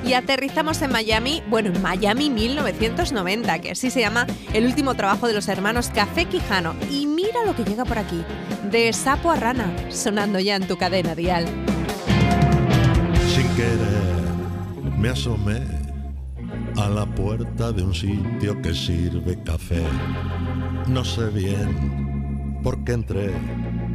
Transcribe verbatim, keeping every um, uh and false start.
Y aterrizamos en Miami, bueno, en Miami mil novecientos noventa, que así se llama el último trabajo de los hermanos Café Quijano. Y mira lo que llega por aquí, de sapo a rana, sonando ya en tu cadena dial. Sin querer me asomé a la puerta de un sitio que sirve café. No sé bien por qué entré,